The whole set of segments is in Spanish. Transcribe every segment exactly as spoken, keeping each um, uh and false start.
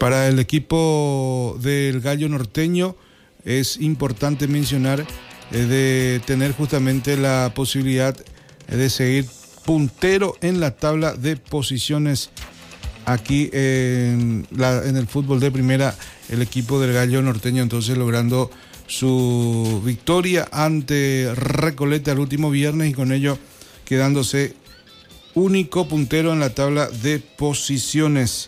Para el equipo del Gallo Norteño es importante mencionar eh, de tener justamente la posibilidad de seguir puntero en la tabla de posiciones aquí en, la, en el fútbol de primera, el equipo del Gallo Norteño entonces logrando su victoria ante Recoleta el último viernes y con ello quedándose único puntero en la tabla de posiciones.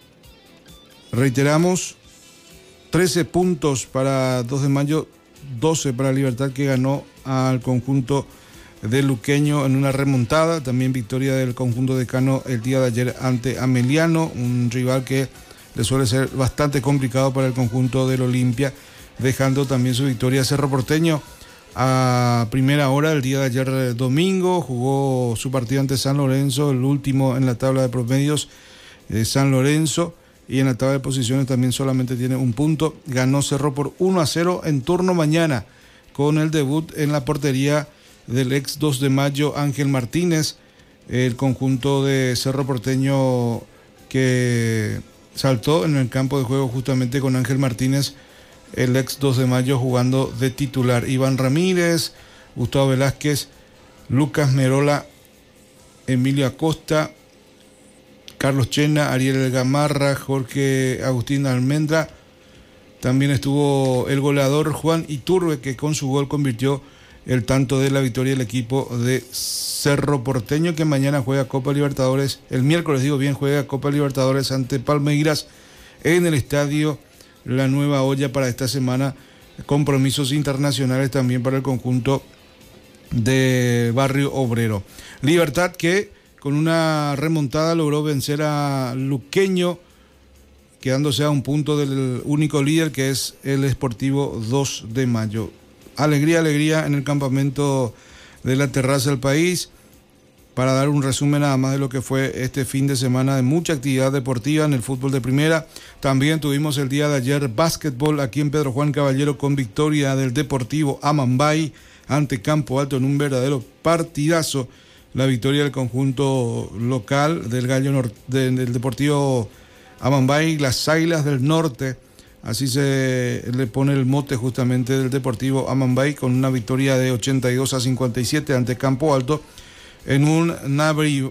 Reiteramos, trece puntos para dos de mayo, doce para Libertad, que ganó al conjunto de Luqueño en una remontada. También victoria del conjunto decano el día de ayer ante Ameliano, un rival que le suele ser bastante complicado para el conjunto del Olimpia, dejando también su victoria Cerro Porteño a primera hora el día de ayer domingo. Jugó su partido ante San Lorenzo, el último en la tabla de promedios de San Lorenzo, y en la tabla de posiciones también solamente tiene un punto. Ganó Cerro por uno a cero en turno mañana, con el debut en la portería del ex dos de mayo Ángel Martínez, el conjunto de Cerro Porteño que saltó en el campo de juego justamente con Ángel Martínez, el ex dos de mayo jugando de titular. Iván Ramírez, Gustavo Velázquez, Lucas Merola, Emilio Acosta, Carlos Chena, Ariel Gamarra, Jorge Agustín Almendra. También estuvo el goleador Juan Iturbe, que con su gol convirtió el tanto de la victoria del equipo de Cerro Porteño, que mañana juega Copa Libertadores, el miércoles digo bien, juega Copa Libertadores ante Palmeiras en el estadio La Nueva Olla para esta semana. Compromisos internacionales también para el conjunto de Barrio Obrero. Libertad, que con una remontada logró vencer a Luqueño, quedándose a un punto del único líder, que es el Sportivo dos de mayo. Alegría, alegría en el campamento de la Terraza del País. Para dar un resumen nada más de lo que fue este fin de semana de mucha actividad deportiva en el fútbol de primera. También tuvimos el día de ayer básquetbol aquí en Pedro Juan Caballero, con victoria del Deportivo Amambay ante Campo Alto en un verdadero partidazo. La victoria del conjunto local del Gallo Nor- de, del Deportivo Amambay, las Águilas del Norte, así se le pone el mote justamente del Deportivo Amambay, con una victoria de ochenta y dos a cincuenta y siete ante Campo Alto, en un, una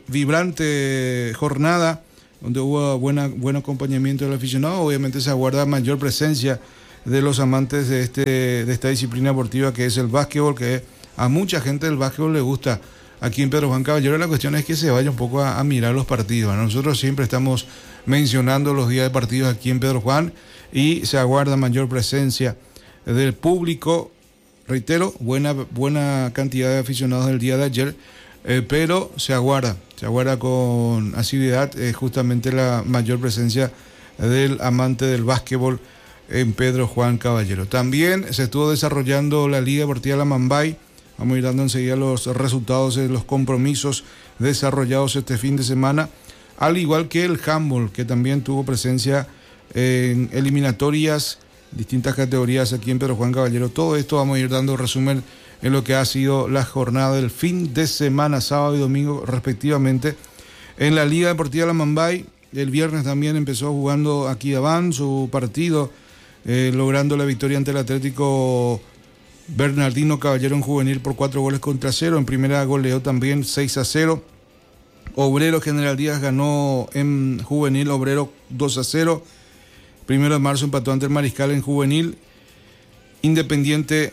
vibrante jornada donde hubo buena, buen acompañamiento del aficionado. Obviamente se aguarda mayor presencia de los amantes de, este, de esta disciplina deportiva que es el básquetbol, que a mucha gente del básquetbol le gusta aquí en Pedro Juan Caballero. La cuestión es que se vaya un poco a, a mirar los partidos. Nosotros siempre estamos mencionando los días de partidos aquí en Pedro Juan y se aguarda mayor presencia del público. Reitero, buena, buena cantidad de aficionados del día de ayer, eh, pero se aguarda, se aguarda con asiduidad eh, justamente la mayor presencia del amante del básquetbol en Pedro Juan Caballero. También se estuvo desarrollando la Liga Deportiva La Mambay. Vamos a ir dando enseguida los resultados de los compromisos desarrollados este fin de semana, al igual que el handball, que también tuvo presencia en eliminatorias, distintas categorías aquí en Pedro Juan Caballero. Todo esto vamos a ir dando resumen en lo que ha sido la jornada del fin de semana, sábado y domingo respectivamente. En la Liga Deportiva La Mambay, el viernes también empezó jugando aquí Abán su partido, eh, logrando la victoria ante el Atlético Bernardino Caballero en juvenil por cuatro goles contra cero. En primera goleó también seis a cero. Obrero General Díaz ganó en juvenil, Obrero dos a cero. Primero de marzo empató ante el Mariscal en juvenil. Independiente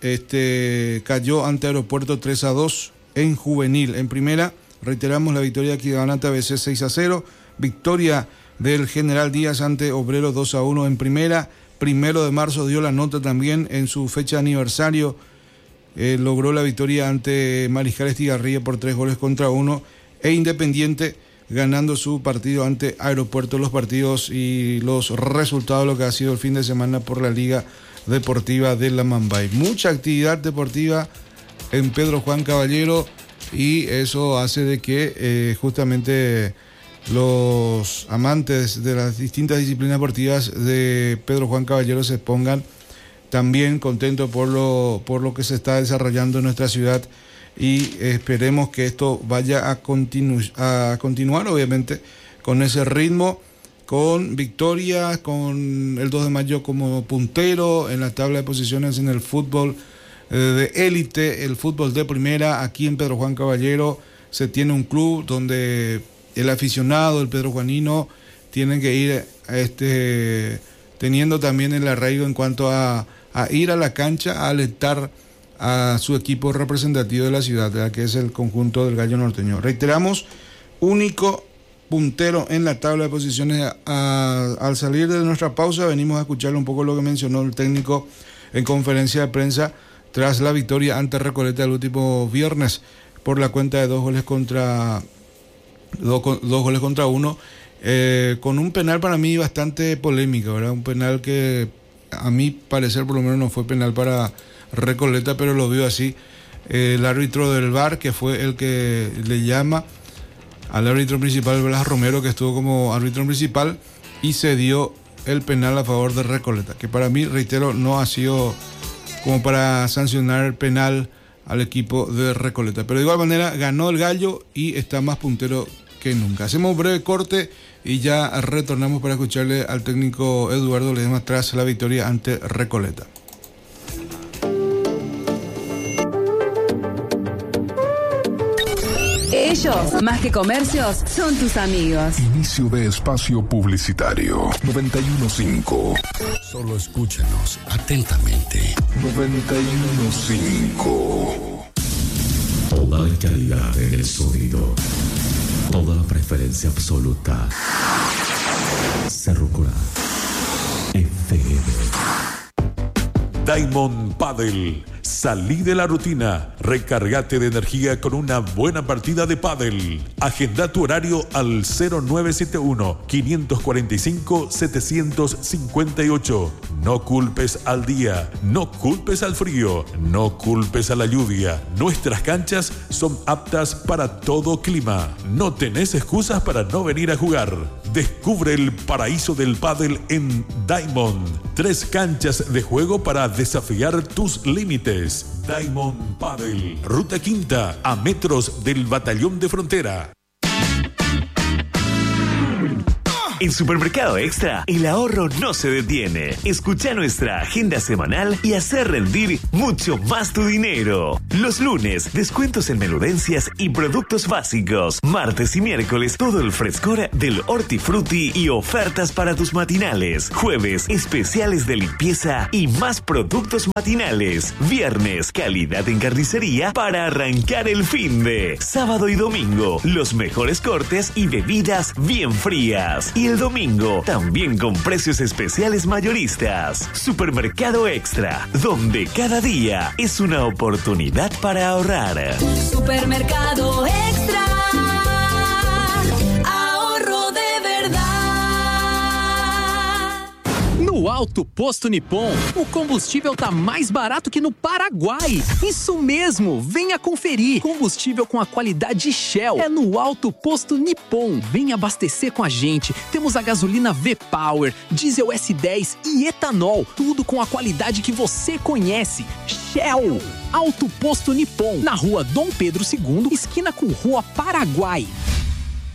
este, cayó ante Aeropuerto tres a dos en juvenil. En primera, reiteramos la victoria de Aquidabán ante A B C seis a cero. Victoria del General Díaz ante Obrero dos a uno en primera. Primero de marzo dio la nota también en su fecha de aniversario. Eh, logró la victoria ante Mariscal Estigarribia por tres goles contra uno. E Independiente ganando su partido ante Aeropuerto. Los partidos y los resultados, lo que ha sido el fin de semana por la Liga Deportiva de La Mambay. Mucha actividad deportiva en Pedro Juan Caballero, y eso hace de que eh, justamente los amantes de las distintas disciplinas deportivas de Pedro Juan Caballero se pongan también contentos por lo, por lo que se está desarrollando en nuestra ciudad, y esperemos que esto vaya a, continu- a continuar obviamente con ese ritmo, con victorias, con el dos de mayo como puntero en la tabla de posiciones en el fútbol eh, de élite, el fútbol de primera. Aquí en Pedro Juan Caballero se tiene un club donde el aficionado, el pedrojuanino, tienen que ir a este, teniendo también el arraigo en cuanto a, a ir a la cancha a alentar a su equipo representativo de la ciudad, ¿verdad? Que es el conjunto del Gallo Norteño. Reiteramos, único puntero en la tabla de posiciones. A, a, al salir de nuestra pausa venimos a escuchar un poco lo que mencionó el técnico en conferencia de prensa tras la victoria ante Recoleta el último viernes por la cuenta de dos goles contra dos, dos goles contra uno, eh, con un penal para mí bastante polémico, ¿verdad? Un penal que a mi parecer por lo menos no fue penal para Recoleta, pero lo vio así eh, el árbitro del V A R, que fue el que le llama al árbitro principal, Blas Romero, que estuvo como árbitro principal, y se dio el penal a favor de Recoleta, que para mí, reitero, no ha sido como para sancionar el penal al equipo de Recoleta, pero de igual manera ganó el Gallo y está más puntero que nunca. Hacemos un breve corte y ya retornamos para escucharle al técnico Eduardo Ledesma tras la victoria ante Recoleta. Ellos, más que comercios, son tus amigos. Inicio de espacio publicitario. noventa y uno punto cinco. Solo escúchanos atentamente. noventa y uno punto cinco. Toda la calidad en el sonido. Toda la preferencia absoluta. Cerro Corá. F M. Diamond Paddle. Salí de la rutina. Recargate de energía con una buena partida de pádel. Agenda tu horario al cero nueve siete uno, cinco cuatro cinco, siete cinco ocho. No culpes al día, no culpes al frío, no culpes a la lluvia. Nuestras canchas son aptas para todo clima. No tenés excusas para no venir a jugar. Descubre el paraíso del pádel en Diamond. Tres canchas de juego para desafiar tus límites. Diamond Paddle, Ruta Quinta, a metros del Batallón de Frontera. En Supermercado Extra, el ahorro no se detiene. Escucha nuestra agenda semanal y hacer rendir mucho más tu dinero. Los lunes, descuentos en menudencias y productos básicos. Martes y miércoles, todo el frescor del hortifruti y ofertas para tus matinales. Jueves, especiales de limpieza y más productos matinales. Viernes, calidad en carnicería para arrancar el finde. Sábado y domingo, los mejores cortes y bebidas bien frías. Y el domingo, también con precios especiales mayoristas. Supermercado Extra, donde cada día es una oportunidad para ahorrar. Supermercado Extra. Ahorro de verdad. No Alto Posto Nippon, o combustível tá mais barato que no Paraguai. Isso mesmo, venha conferir. Combustível com a qualidade Shell é no Alto Posto Nippon. Venha abastecer com a gente. Temos a gasolina V-Power, diesel S dez e etanol. Tudo com a qualidade que você conhece. Shell. Alto Posto Nippon, na rua Dom Pedro segundo, esquina com Rua Paraguai.